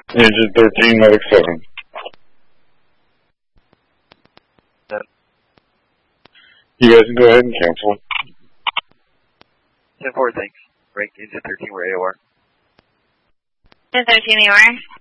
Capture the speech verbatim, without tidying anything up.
Engine thirteen, Medic seven. That. You guys can go ahead and cancel. ten four, thanks. Break, engine thirteen, we're A O R. Engine thirteen, A O R.